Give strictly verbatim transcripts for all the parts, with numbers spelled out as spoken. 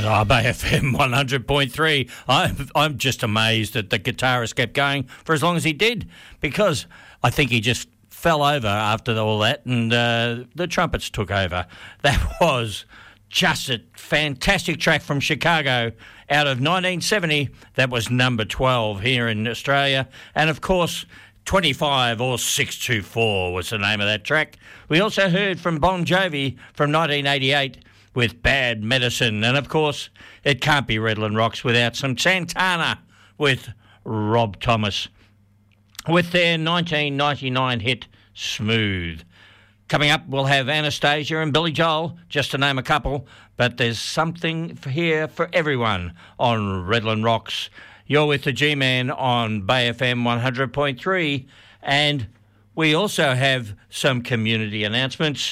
Oh, Bay F M one hundred point three. I'm, I'm just amazed that the guitarist kept going for as long as he did, because I think he just fell over after all that and uh, the trumpets took over. That was just a fantastic track from Chicago out of nineteen seventy. That was number twelve here in Australia. And, of course, twenty-five or six two four was the name of that track. We also heard from Bon Jovi from nineteen eighty-eight with Bad Medicine. And, of course, it can't be Redland Rocks without some Santana with Rob Thomas with their nineteen ninety-nine hit Smooth. Coming up, we'll have Anastasia and Billy Joel, just to name a couple, but there's something for here for everyone on Redland Rocks. You're with the G-Man on Bay F M one hundred point three, and we also have some community announcements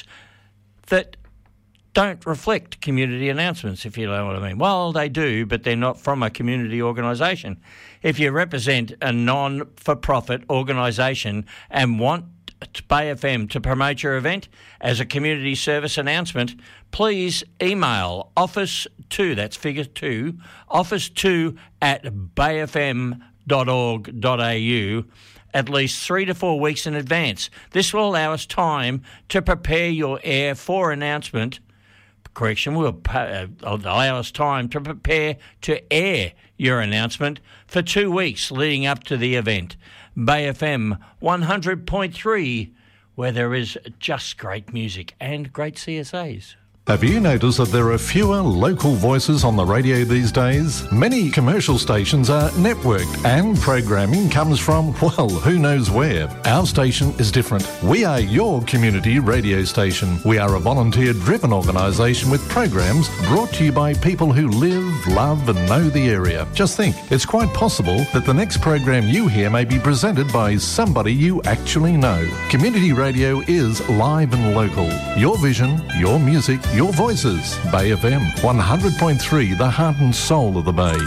that don't reflect community announcements, if you know what I mean. Well, they do, but they're not from a community organisation. If you represent a non-for-profit organisation and want Bay F M to promote your event as a community service announcement, please email office two, that's figure two, office two at bay f m dot org dot a u at least three to four weeks in advance. This will allow us time to prepare your air for announcement. Correction, will pay, uh, allow us time to prepare to air your announcement for two weeks leading up to the event. Bay F M one hundred point three, where there is just great music and great C S As. Have you noticed that there are fewer local voices on the radio these days? Many commercial stations are networked and programming comes from, well, who knows where. Our station is different. We are your community radio station. We are a volunteer-driven organisation with programs brought to you by people who live, love and know the area. Just think, it's quite possible that the next program you hear may be presented by somebody you actually know. Community radio is live and local. Your vision, your music, your voices. Bay F M one hundred point three, the heart and soul of the Bay.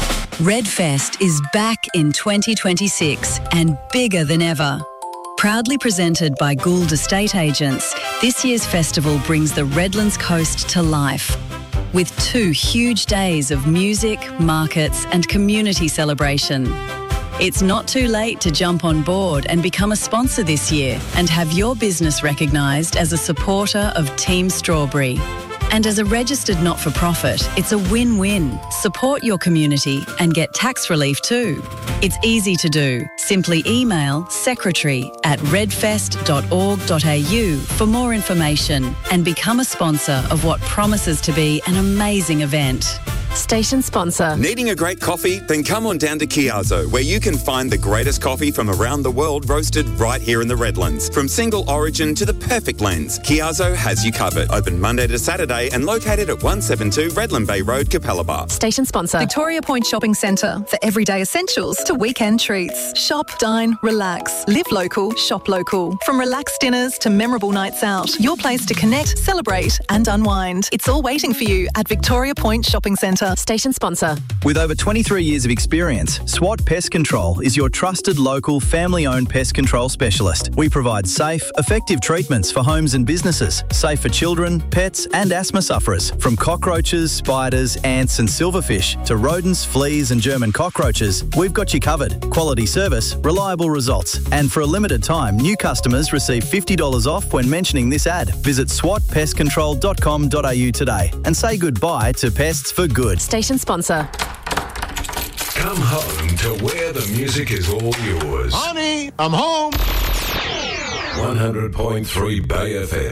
Redfest is back in twenty twenty-six and bigger than ever. Proudly presented by Gould Estate Agents, this year's festival brings the Redlands coast to life with two huge days of music, markets and community celebration. It's not too late to jump on board and become a sponsor this year and have your business recognised as a supporter of Team Strawberry. And as a registered not-for-profit, it's a win-win. Support your community and get tax relief too. It's easy to do. Simply email secretary at redfest dot org dot a u for more information and become a sponsor of what promises to be an amazing event. Station sponsor. Needing a great coffee? Then come on down to Chiazzo, where you can find the greatest coffee from around the world roasted right here in the Redlands. From single origin to the perfect blends, Chiazzo has you covered. Open Monday to Saturday and located at one seventy-two Redland Bay Road, Capalaba. Station sponsor. Victoria Point Shopping Centre, for everyday essentials to weekend treats. Shop, dine, relax. Live local, shop local. From relaxed dinners to memorable nights out, your place to connect, celebrate and unwind. It's all waiting for you at Victoria Point Shopping Centre. Station sponsor. With over twenty-three years of experience, SWAT Pest Control is your trusted local family-owned pest control specialist. We provide safe, effective treatments for homes and businesses, safe for children, pets and asthma sufferers. From cockroaches, spiders, ants and silverfish to rodents, fleas and German cockroaches, we've got you covered. Quality service, reliable results. And for a limited time, new customers receive fifty dollars off when mentioning this ad. Visit swat pest control dot com dot a u today and say goodbye to pests for good. Station sponsor. Come home to where the music is all yours. Honey, I'm home. one hundred point three Bay F M.